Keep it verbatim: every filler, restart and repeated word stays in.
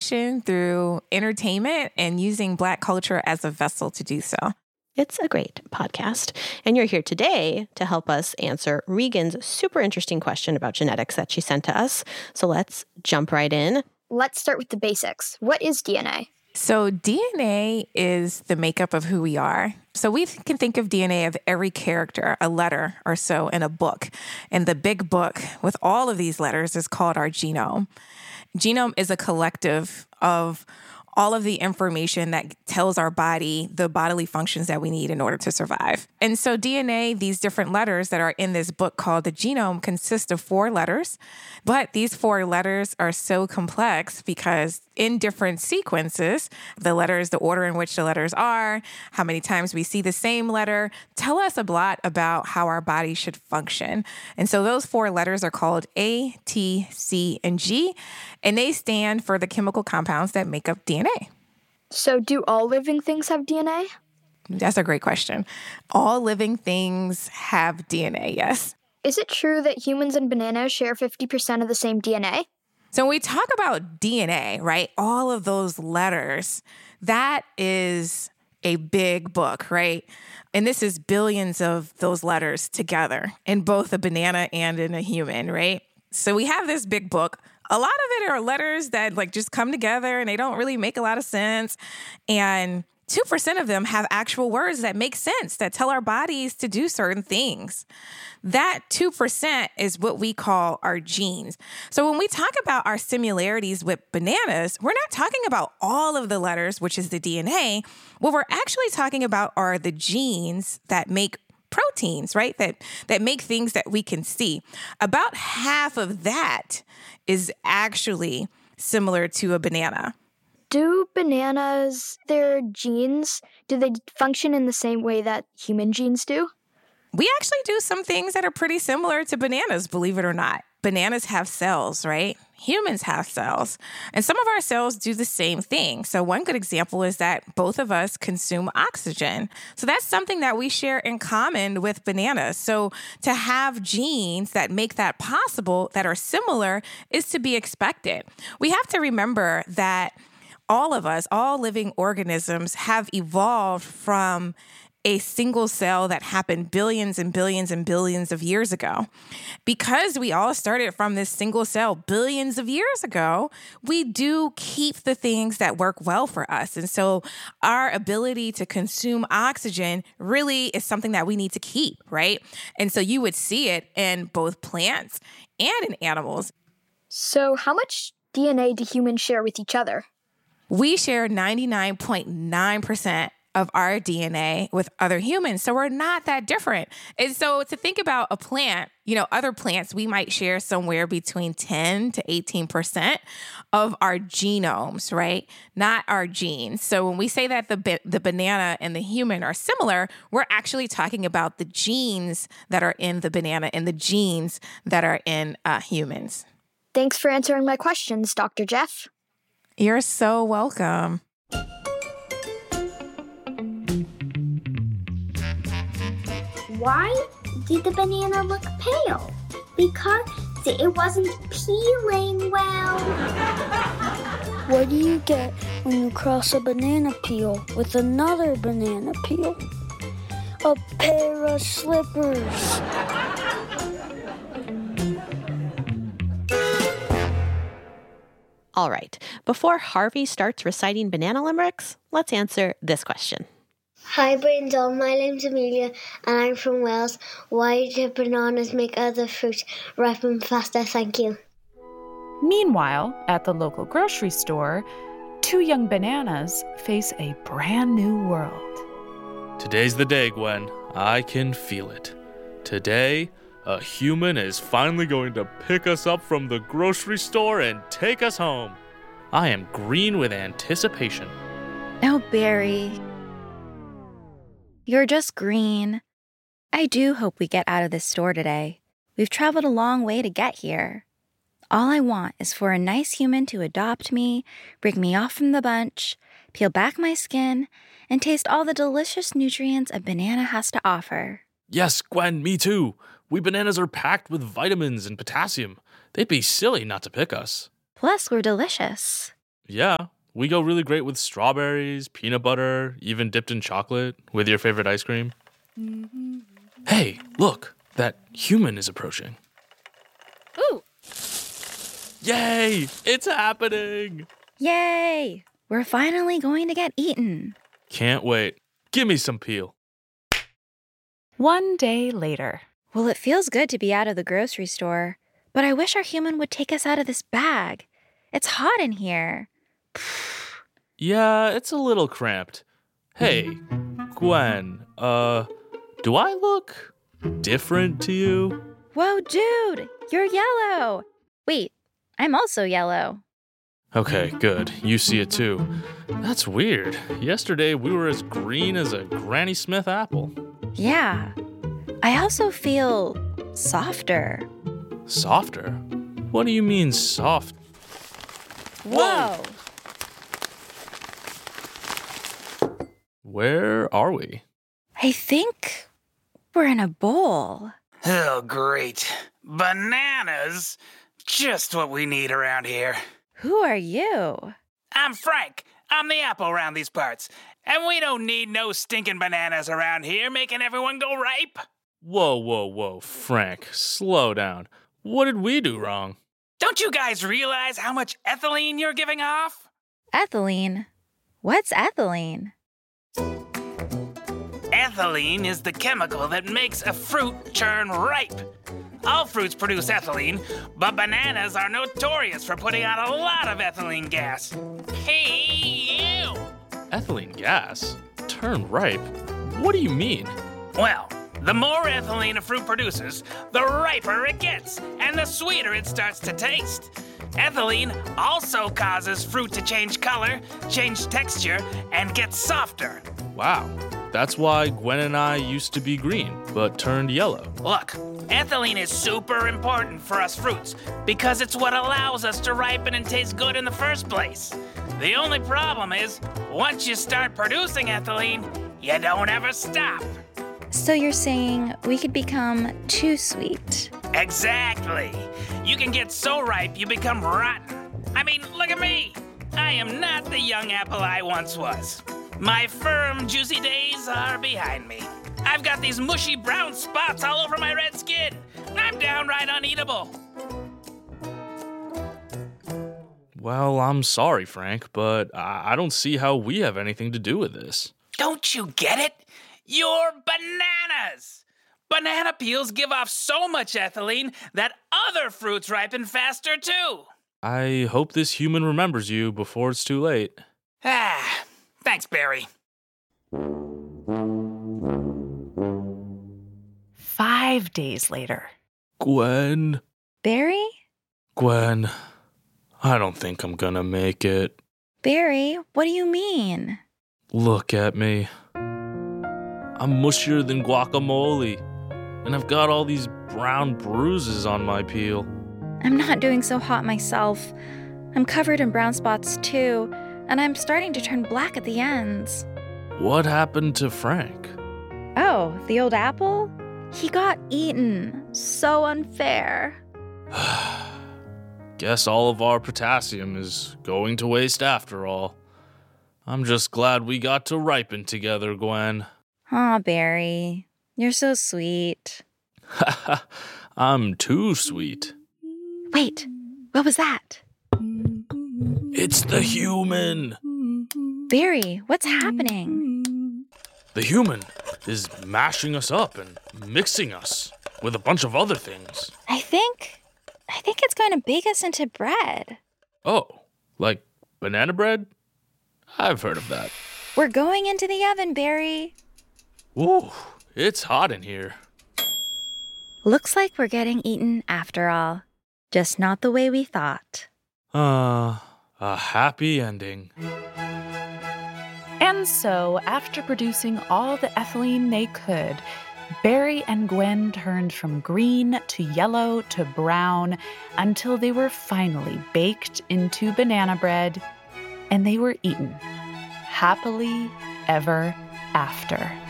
information through entertainment and using Black culture as a vessel to do so. It's a great podcast. And you're here today to help us answer Regan's super interesting question about genetics that she sent to us. So let's jump right in. Let's start with the basics. What is D N A? So D N A is the makeup of who we are. So we can think of D N A of every character, a letter or so in a book. And the big book with all of these letters is called our genome. Genome is a collective of all of the information that tells our body the bodily functions that we need in order to survive. And so D N A, these different letters that are in this book called the genome, consist of four letters. But these four letters are so complex because in different sequences, the letters, the order in which the letters are, how many times we see the same letter, tell us a lot about how our body should function. And so those four letters are called A, T, C, and G, and they stand for the chemical compounds that make up D N A. So do all living things have D N A? That's a great question. All living things have D N A, yes. Is it true that humans and bananas share fifty percent of the same D N A? So when we talk about D N A, right, all of those letters, that is a big book, right? And this is billions of those letters together in both a banana and in a human, right? So we have this big book. A lot of it are letters that like just come together and they don't really make a lot of sense. And two percent of them have actual words that make sense, that tell our bodies to do certain things. That two percent is what we call our genes. So when we talk about our similarities with bananas, we're not talking about all of the letters, which is the D N A. What we're actually talking about are the genes that make proteins, right? That that make things that we can see. About half of that is actually similar to a banana. Do bananas, their genes, do they function in the same way that human genes do? We actually do some things that are pretty similar to bananas, believe it or not. Bananas have cells, right? Humans have cells. And some of our cells do the same thing. So one good example is that both of us consume oxygen. So that's something that we share in common with bananas. So to have genes that make that possible, that are similar, is to be expected. We have to remember that all of us, all living organisms, have evolved from a single cell that happened billions and billions and billions of years ago. Because we all started from this single cell billions of years ago, we do keep the things that work well for us. And so our ability to consume oxygen really is something that we need to keep, right? And so you would see it in both plants and in animals. So how much D N A do humans share with each other? We share ninety-nine point nine percent of our D N A with other humans. So we're not that different. And so to think about a plant, you know, other plants, we might share somewhere between ten to eighteen percent of our genomes, right? Not our genes. So when we say that the ba- the banana and the human are similar, we're actually talking about the genes that are in the banana and the genes that are in uh, humans. Thanks for answering my questions, Doctor Jeff. You're so welcome. Why did the banana look pale? Because it wasn't peeling well. What do you get when you cross a banana peel with another banana peel? A pair of slippers. All right, before Harvey starts reciting banana limericks, let's answer this question. Hi, Brindle. My name's Amelia, and I'm from Wales. Why do bananas make other fruits ripen faster? Thank you. Meanwhile, at the local grocery store, two young bananas face a brand new world. Today's the day, Gwen. I can feel it. Today, a human is finally going to pick us up from the grocery store and take us home. I am green with anticipation. Oh, Barry. You're just green. I do hope we get out of this store today. We've traveled a long way to get here. All I want is for a nice human to adopt me, break me off from the bunch, peel back my skin, and taste all the delicious nutrients a banana has to offer. Yes, Gwen, me too. We bananas are packed with vitamins and potassium. They'd be silly not to pick us. Plus, we're delicious. Yeah, we go really great with strawberries, peanut butter, even dipped in chocolate with your favorite ice cream. Mm-hmm. Hey, look, that human is approaching. Ooh! Yay! It's happening! Yay! We're finally going to get eaten. Can't wait. Give me some peel. One day later. Well, it feels good to be out of the grocery store, but I wish our human would take us out of this bag. It's hot in here. Yeah, it's a little cramped. Hey, Gwen, uh, do I look different to you? Whoa, dude, you're yellow. Wait, I'm also yellow. Okay, good. You see it too. That's weird. Yesterday we were as green as a Granny Smith apple. Yeah. I also feel softer. Softer? What do you mean soft? Whoa! Where are we? I think we're in a bowl. Oh, great. Bananas? Just what we need around here. Who are you? I'm Frank. I'm the apple around these parts. And we don't need no stinking bananas around here making everyone go ripe. Whoa, whoa, whoa, Frank, slow down. What did we do wrong? Don't you guys realize how much ethylene you're giving off? Ethylene? What's ethylene? Ethylene is the chemical that makes a fruit turn ripe. All fruits produce ethylene, but bananas are notorious for putting out a lot of ethylene gas. Hey, you! Ethylene gas? Turn ripe? What do you mean? Well, the more ethylene a fruit produces, the riper it gets, and the sweeter it starts to taste. Ethylene also causes fruit to change color, change texture, and get softer. Wow, that's why Gwen and I used to be green, but turned yellow. Look, ethylene is super important for us fruits because it's what allows us to ripen and taste good in the first place. The only problem is, once you start producing ethylene, you don't ever stop. So you're saying we could become too sweet? Exactly. You can get so ripe you become rotten. I mean, look at me. I am not the young apple I once was. My firm, juicy days are behind me. I've got these mushy brown spots all over my red skin. I'm downright uneatable. Well, I'm sorry, Frank, but I I don't see how we have anything to do with this. Don't you get it? You're bananas! Banana peels give off so much ethylene that other fruits ripen faster, too. I hope this human remembers you before it's too late. Ah, thanks, Barry. Five days later. Gwen? Barry? Gwen, I don't think I'm gonna make it. Barry, what do you mean? Look at me. I'm mushier than guacamole, and I've got all these brown bruises on my peel. I'm not doing so hot myself. I'm covered in brown spots too, and I'm starting to turn black at the ends. What happened to Frank? Oh, the old apple? He got eaten. So unfair. Guess all of our potassium is going to waste after all. I'm just glad we got to ripen together, Gwen. Aw, Barry. You're so sweet. I'm too sweet. Wait, what was that? It's the human. Barry, what's happening? The human is mashing us up and mixing us with a bunch of other things. I think, I think it's going to bake us into bread. Oh, like banana bread? I've heard of that. We're going into the oven, Barry. Ooh, it's hot in here. Looks like we're getting eaten after all. Just not the way we thought. Ah, uh, a happy ending. And so, after producing all the ethylene they could, Barry and Gwen turned from green to yellow to brown until they were finally baked into banana bread, and they were eaten happily ever after.